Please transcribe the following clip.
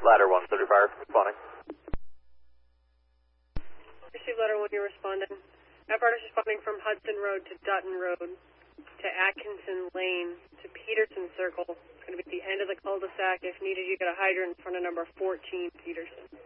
Ladder 135, responding. Received ladder 1, you're responding. Apparatus responding from Hudson Road to Dutton Road to Atkinson Lane to Peterson Circle. It's going to be at the end of the cul-de-sac. If needed, you get a hydrant in front of number 14 Peterson.